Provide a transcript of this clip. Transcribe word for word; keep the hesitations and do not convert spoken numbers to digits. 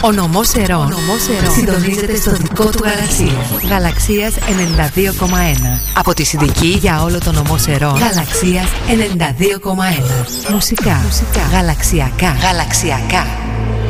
Ο νομός Ερών συντονίζεται στο δικό του Γαλαξίας. Γαλαξίας ενενήντα δύο κόμμα ένα. Από τη Συνδική για όλο το νομό Ερών. Γαλαξίας ενενήντα δύο κόμμα ένα. Μουσικά. Μουσικά. Γαλαξιακά. Γαλαξιακά.